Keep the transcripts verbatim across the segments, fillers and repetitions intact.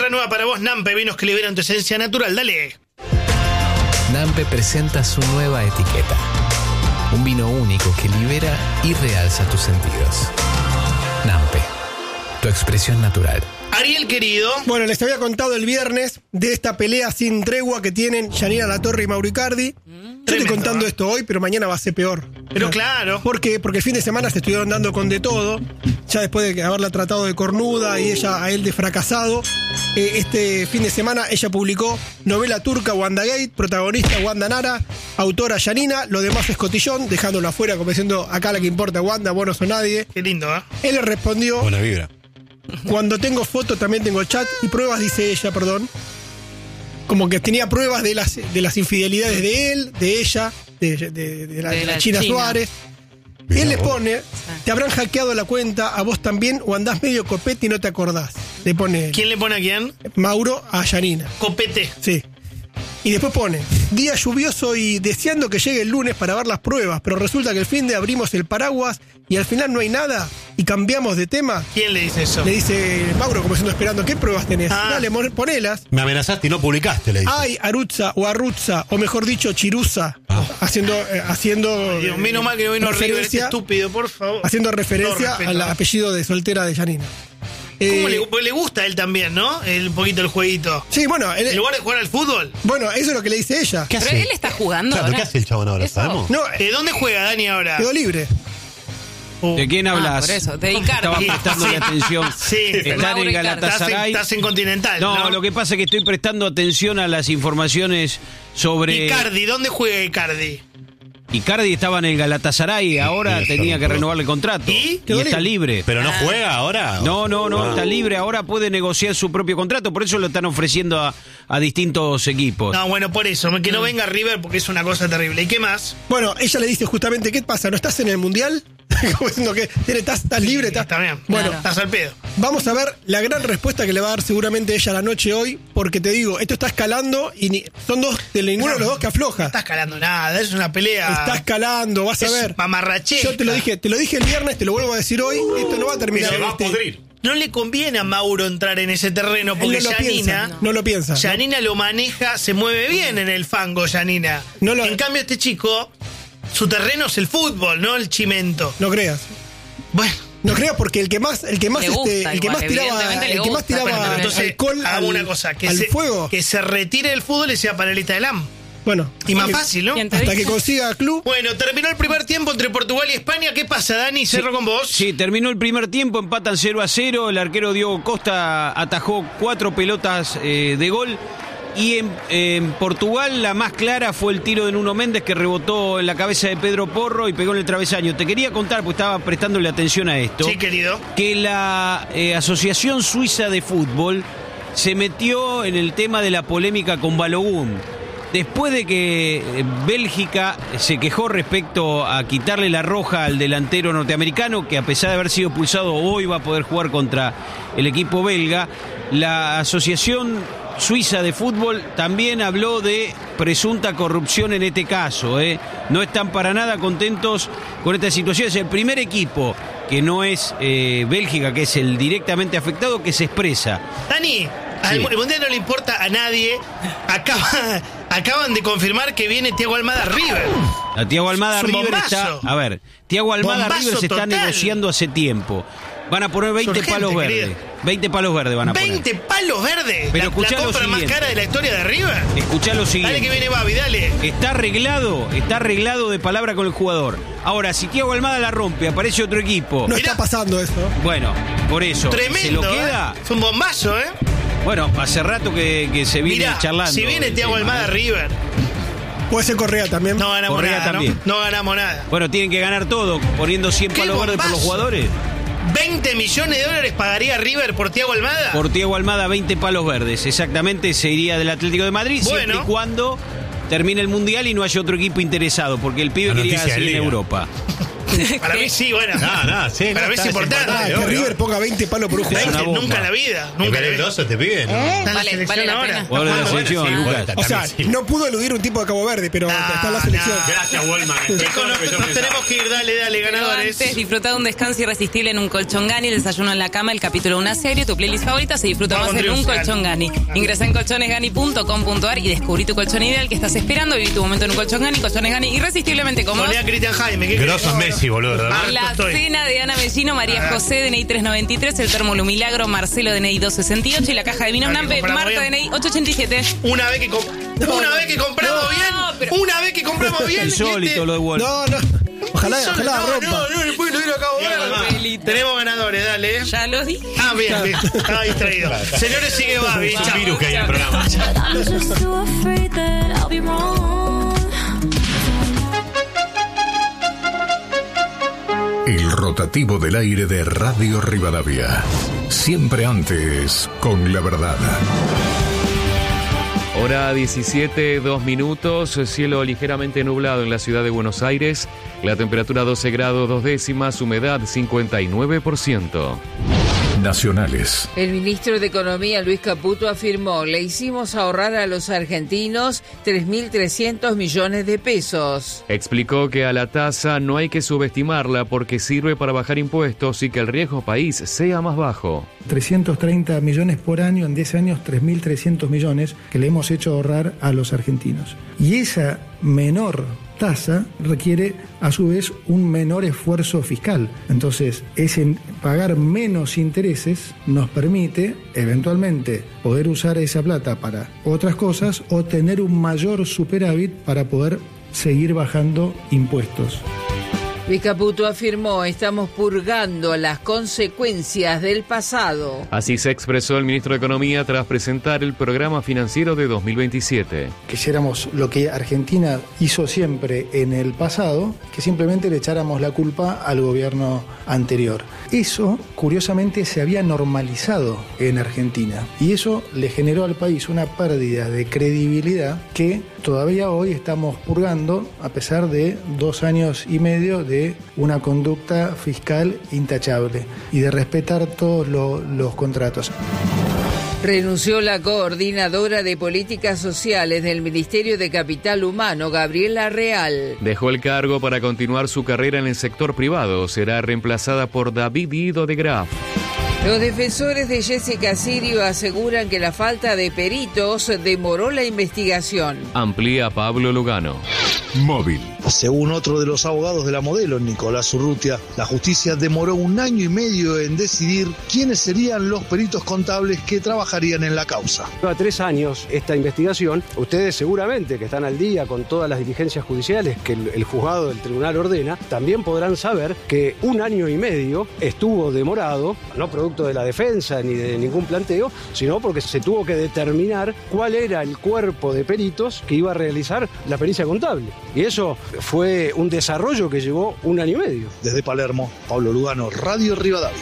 renueva para vos Nampe, vinos que liberan tu esencia natural. Dale. Nampe presenta su nueva etiqueta. Un vino único que libera y realza tus sentidos. Nampe, tu expresión natural. Ariel, querido. Bueno, les había contado el viernes de esta pelea sin tregua que tienen Yanina Latorre y Mauro Icardi. Mm, Yo estoy contando ¿eh? esto hoy, pero mañana va a ser peor. Pero claro. ¿Por qué? Porque el fin de semana se estuvieron dando con de todo. Ya después de haberla tratado de cornuda y ella a él de fracasado. Eh, este fin de semana ella publicó novela turca WandaGate, protagonista Wanda Nara, autora Yanina, lo demás es cotillón, dejándolo afuera como diciendo, acá la que importa Wanda, vos no sos nadie. Qué lindo, ¿eh? Él le respondió... Buena vibra. Cuando tengo foto también tengo chat y pruebas, dice ella, perdón. Como que tenía pruebas de las, de las infidelidades de él, de ella, de, de, de, de, la, de, de la China, China Suárez. Mirá él le pone, te habrán hackeado la cuenta a vos también o andás medio copete y no te acordás. Le pone. ¿Quién le pone a quién? Mauro a Yanina. Copete. Sí. Y después pone, día lluvioso y deseando que llegue el lunes para ver las pruebas, pero resulta que el fin de abrimos el paraguas y al final no hay nada y cambiamos de tema. ¿Quién le dice eso? Le dice Mauro, como diciendo, esperando, ¿qué pruebas tenés? Ah. Dale, ponelas. Me amenazaste y no publicaste, le dice. Ay, Arutza o Arrutza, o mejor dicho, Chiruza, ah. haciendo... Eh, haciendo Dios, menos mal que no vino River, este estúpido, por favor. Haciendo referencia no, al apellido de soltera de Yanina. ¿Cómo eh, le, le gusta a él también, no? El poquito el jueguito. Sí, bueno. Él, en lugar de jugar al fútbol. Bueno, eso es lo que le dice ella. ¿Qué hace? Pero él está jugando. Claro, ahora. ¿qué hace el chabón ahora? ¿Eso? ¿Sabemos? No, ¿De dónde juega Dani ahora? Quedó libre. Uh. ¿De quién hablas? Ah, por eso, de Icardi. Estaba prestando sí. atención. Sí, Están en Galatasaray. Estás en Continental, no, ¿no? Lo que pasa es que estoy prestando atención a las informaciones sobre... Icardi, ¿dónde juega Icardi? Icardi estaba en el Galatasaray, ahora sí, tenía que renovarle el contrato. ¿Y? Y está libre. ¿Pero no juega ahora? No, no, no, ah. está libre, ahora puede negociar su propio contrato, por eso lo están ofreciendo a, a distintos equipos. No, bueno, por eso, que no venga River porque es una cosa terrible. ¿Y qué más? Bueno, ella le dice justamente, ¿qué pasa? ¿No estás en el Mundial? Como diciendo que estás, estás libre, estás... Está bien, bueno, claro. Estás al pedo. Vamos a ver la gran respuesta que le va a dar seguramente ella a la noche hoy, porque te digo, esto está escalando y ni, son dos, de ninguno de los dos que afloja. No está escalando nada, es una pelea. Está escalando, vas es a ver. Mamarracheta. Yo te lo dije, te lo dije el viernes, te lo vuelvo a decir hoy, esto no va a terminar. Se va este... a podrir. No le conviene a Mauro entrar en ese terreno porque no lo Yanina piensa, no. no lo piensa. Yanina no. lo maneja, se mueve bien en el fango, Yanina. No lo... En cambio, este chico, su terreno es el fútbol, no el chimento. No creas. Bueno. No creas porque el que más, el que más, le gusta, este, el que igual, más tiraba, el que más tiraba bueno, entonces, alcohol al, una cosa, que al se, fuego. Que se retire del fútbol y sea panelista del A M. Bueno. Y más fácil, ¿no? Hasta que consiga club. Bueno, terminó el primer tiempo entre Portugal y España. ¿Qué pasa, Dani? Cerro sí, con vos. Sí, terminó el primer tiempo, empatan cero a cero. El arquero Diogo Costa atajó cuatro pelotas eh, de gol. Y en, en Portugal la más clara fue el tiro de Nuno Méndez que rebotó en la cabeza de Pedro Porro y pegó en el travesaño. Te quería contar, porque estaba prestándole atención a esto. Sí, querido. Que la eh, Asociación Suiza de Fútbol se metió en el tema de la polémica con Balogun. Después de que Bélgica se quejó respecto a quitarle la roja al delantero norteamericano, que a pesar de haber sido expulsado hoy va a poder jugar contra el equipo belga, la Asociación Suiza de Fútbol también habló de presunta corrupción en este caso, ¿eh? No están para nada contentos con esta situación. Es el primer equipo que no es eh, Bélgica, que es el directamente afectado, que se expresa. Dani, al sí. Mundial no le importa a nadie. Acaba, acaban de confirmar que viene Thiago Almada River. La Thiago Almada River bombazo. está... A ver, Thiago Almada Bombazo River se total. está negociando hace tiempo. Van a poner veinte urgente, palos verdes. Querido. veinte palos verdes van a poner. ¿veinte palos verdes? Pero ¿La, la compra más cara de la historia de River? Escuchá lo siguiente. Dale que viene Babi, dale. Está arreglado, está arreglado de palabra con el jugador. Ahora, si Thiago Almada la rompe, aparece otro equipo. No Mirá. está pasando eso. Bueno, por eso. Tremendo, ¿se lo queda? ¿eh? Es un bombazo, ¿eh? Bueno, hace rato que, que se viene Mirá, charlando. si viene Thiago tema, Almada ¿eh? River. Puede ser Correa también. No ganamos Correa nada, también. ¿no? No ganamos nada. Bueno, tienen que ganar todo, poniendo cien ¡Qué palos verdes por los bombazo! jugadores. ¿veinte millones de dólares pagaría River por Thiago Almada? Por Thiago Almada, veinte palos verdes. Exactamente, se iría del Atlético de Madrid, bueno. siempre y cuando termine el Mundial y no haya otro equipo interesado, porque el pibe La quería noticia seguir del en día. Europa. Para mí sí, bueno. No, no, sí. Para no, mí es está importante. Ah, que obvio. River ponga veinte palos por un veinte, jugador. una bomba. nunca en la vida. Es Nunca en la vida. peligroso te piden, ¿no? Está en la Vale- selección vale la ahora. pena. Jugador de la Bueno, selección, sí. Lucas. O sea, Sí. no pudo eludir un tipo de Cabo Verde, pero No, está en la selección. no. Gracias, Wallman. Chicos, nos, nos tenemos que ir, dale, dale, Pero ganadores. antes, disfruta de un descanso irresistible en un colchón Gani, el desayuno en la cama, el capítulo de una serie, tu playlist favorita se disfruta Vamos más en con un Triunfo, colchón Gani. Ingresa en colchones gani punto com punto a r y descubrí tu colchón ideal que estás esperando. Viví tu momento en un colchón Gani, colchones Gani irresistiblemente cómodos. Ponle a Cristian Jaime. ¿qué Grosso querés? Messi, boludo. Ah, La estoy. cena de Ana Mellino, María José, D N I tres noventa y tres, el Térmulo Milagro, Marcelo, D N I doscientos sesenta y ocho y la caja de vino Hay que Nampe, comprarlo Marta, bien. D N I ochocientos ochenta y siete. Una vez que, com- una vez que compramos no, bien, pero- una vez que compramos bien. Insólito este- lo de Wolf. No, no. Ojalá, Solo- ojalá no, rompa. no, no, no puedo ir a cabo. Papelito. Tenemos ganadores, dale. Ya lo dije. Ah, bien, bien. Estaba distraído. Señores, sigue Babi. Es un Chao. virus que hay en el programa. I'm just too afraid that I'll be wrong. El rotativo del aire de Radio Rivadavia. Siempre antes, con la verdad. Hora diecisiete, dos minutos, cielo ligeramente nublado en la ciudad de Buenos Aires, la temperatura doce grados dos décimas, humedad cincuenta y nueve por ciento. Nacionales. El ministro de Economía, Luis Caputo, afirmó: le hicimos ahorrar a los argentinos tres mil trescientos millones de pesos. Explicó que a la tasa no hay que subestimarla porque sirve para bajar impuestos y que el riesgo país sea más bajo. trescientos treinta millones por año, en diez años tres mil trescientos millones que le hemos hecho ahorrar a los argentinos. Y esa menor tasa requiere a su vez un menor esfuerzo fiscal. Entonces, ese pagar menos intereses nos permite eventualmente poder usar esa plata para otras cosas o tener un mayor superávit para poder seguir bajando impuestos. Luis Caputo afirmó: estamos purgando las consecuencias del pasado. Así se expresó el ministro de Economía tras presentar el programa financiero de dos mil veintisiete. Quisiéramos lo que Argentina hizo siempre en el pasado, que simplemente le echáramos la culpa al gobierno anterior. Eso, curiosamente, se había normalizado en Argentina y eso le generó al país una pérdida de credibilidad que todavía hoy estamos purgando a pesar de dos años y medio de una conducta fiscal intachable y de respetar todos lo, los contratos. Renunció la coordinadora de políticas sociales del Ministerio de Capital Humano, Gabriela Real. Dejó el cargo para continuar su carrera en el sector privado. Será reemplazada por David Ido de Graaf. Los defensores de Jessica Sirio aseguran que la falta de peritos demoró la investigación. Amplía Pablo Lugano. Móvil. Según otro de los abogados de la modelo, Nicolás Urrutia, la justicia demoró un año y medio en decidir quiénes serían los peritos contables que trabajarían en la causa. Lleva tres años esta investigación. Ustedes seguramente que están al día con todas las diligencias judiciales que el, el juzgado del tribunal ordena, también podrán saber que un año y medio estuvo demorado, no producto de la defensa ni de ningún planteo, sino porque se tuvo que determinar cuál era el cuerpo de peritos que iba a realizar la pericia contable. Y eso fue un desarrollo que llevó un año y medio. Desde Palermo, Pablo Lugano, Radio Rivadavia.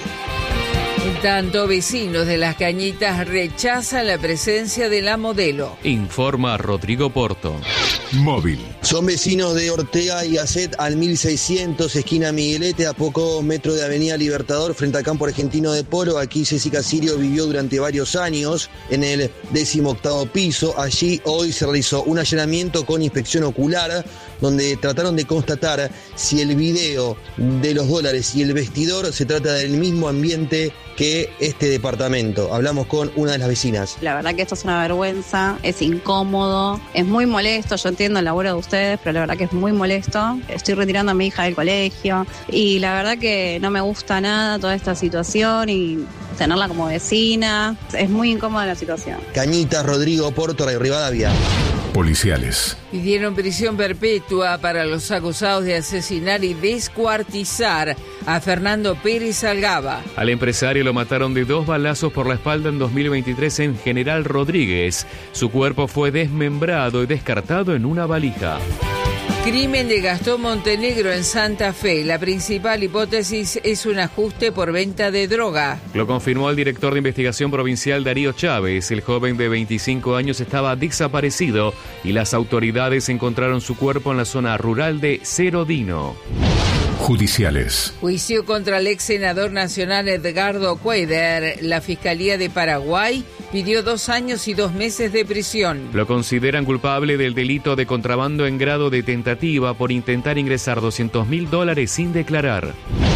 En tanto, vecinos de Las Cañitas rechazan la presencia de la modelo. Informa Rodrigo Porto. Móvil. Son vecinos de Ortega y Gasset al mil seiscientos, esquina Miguelete, a pocos metros de Avenida Libertador, frente al campo argentino de polo. Aquí Jessica Sirio vivió durante varios años en el décimo octavo piso. Allí hoy se realizó un allanamiento con inspección ocular, donde trataron de constatar si el video de los dólares y el vestidor se trata del mismo ambiente que este departamento. Hablamos con una de las vecinas. La verdad que esto es una vergüenza, es incómodo, es muy molesto. Yo entiendo el laburo de ustedes, pero la verdad que es muy molesto. Estoy retirando a mi hija del colegio y la verdad que no me gusta nada toda esta situación y tenerla como vecina. Es muy incómoda la situación. Cañitas, Rodrigo Porto, Radio Rivadavia. Policiales. Pidieron prisión perpetua para los acusados de asesinar y descuartizar a Fernando Pérez Algaba. Al empresario lo mataron de dos balazos por la espalda en dos mil veintitrés en General Rodríguez. Su cuerpo fue desmembrado y descartado en una valija. Crimen de Gastón Montenegro en Santa Fe. La principal hipótesis es un ajuste por venta de droga. Lo confirmó el director de investigación provincial Darío Chávez. El joven de veinticinco años estaba desaparecido y las autoridades encontraron su cuerpo en la zona rural de Cerodino. judiciales. Juicio contra el ex senador nacional Edgardo Cuellar. La Fiscalía de Paraguay pidió dos años y dos meses de prisión. Lo consideran culpable del delito de contrabando en grado de tentativa por intentar ingresar doscientos mil dólares sin declarar.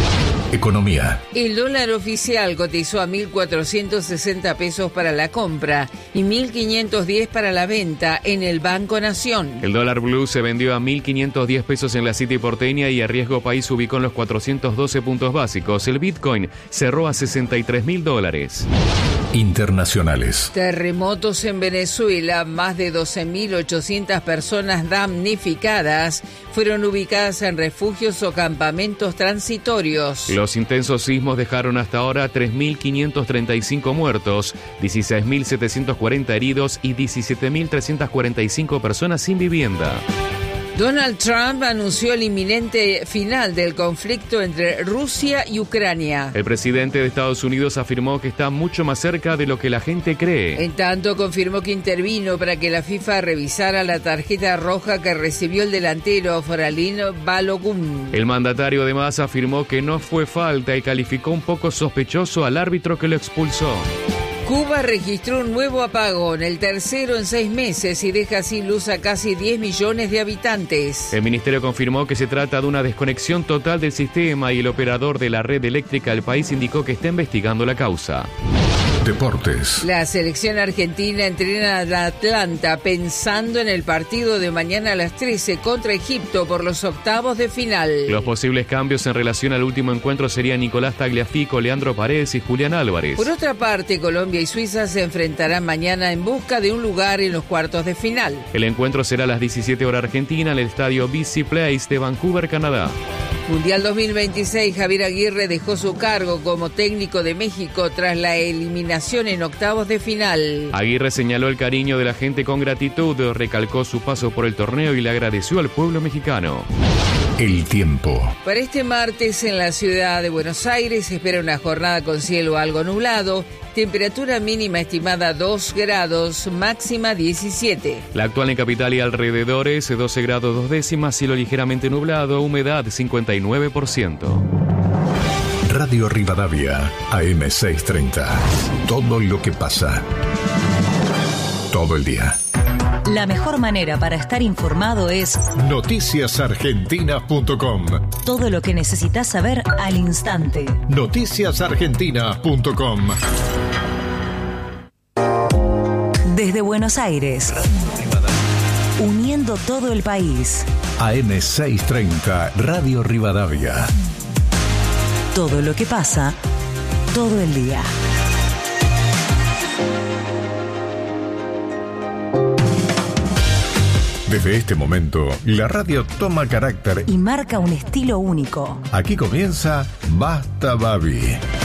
Economía. El dólar oficial cotizó a mil cuatrocientos sesenta pesos para la compra y mil quinientos diez para la venta en el Banco Nación. El dólar blue se vendió a mil quinientos diez pesos en la City porteña y a riesgo país ubicó en los cuatrocientos doce puntos básicos. El Bitcoin cerró a sesenta y tres mil dólares. Internacionales. Terremotos en Venezuela. Más de doce mil ochocientas personas damnificadas fueron ubicadas en refugios o campamentos transitorios. Los intensos sismos dejaron hasta ahora tres mil quinientos treinta y cinco muertos, dieciséis mil setecientos cuarenta heridos y diecisiete mil trescientas cuarenta y cinco personas sin vivienda. Donald Trump anunció el inminente final del conflicto entre Rusia y Ucrania. El presidente de Estados Unidos afirmó que está mucho más cerca de lo que la gente cree. En tanto, confirmó que intervino para que la FIFA revisara la tarjeta roja que recibió el delantero Foralín Balogun. El mandatario además afirmó que no fue falta y calificó un poco sospechoso al árbitro que lo expulsó. Cuba registró un nuevo apagón, el tercero en seis meses, y deja sin luz a casi diez millones de habitantes. El ministerio confirmó que se trata de una desconexión total del sistema y el operador de la red eléctrica del país indicó que está investigando la causa. Deportes. La selección argentina entrena a Atlanta pensando en el partido de mañana a las trece contra Egipto por los octavos de final. Los posibles cambios en relación al último encuentro serían Nicolás Tagliafico, Leandro Paredes y Julián Álvarez. Por otra parte, Colombia y Suiza se enfrentarán mañana en busca de un lugar en los cuartos de final. El encuentro será a las diecisiete horas Argentina en el estadio B C Place de Vancouver, Canadá. Mundial dos mil veintiséis, Javier Aguirre dejó su cargo como técnico de México tras la eliminación en octavos de final. Aguirre señaló el cariño de la gente con gratitud, recalcó su paso por el torneo y le agradeció al pueblo mexicano. El tiempo. Para este martes en la ciudad de Buenos Aires se espera una jornada con cielo algo nublado, temperatura mínima estimada dos grados, máxima diecisiete. La actual en capital y alrededores, doce grados dos décimas, cielo ligeramente nublado, humedad cincuenta y nueve por ciento. Radio Rivadavia, A M seiscientos treinta. Todo lo que pasa. Todo el día. La mejor manera para estar informado es noticias argentinas punto com. Todo lo que necesitas saber al instante. noticias argentinas punto com. Desde Buenos Aires, uniendo todo el país. A M seiscientos treinta, Radio Rivadavia. Todo lo que pasa, todo el día. Desde este momento, la radio toma carácter y marca un estilo único. Aquí comienza Basta Babi.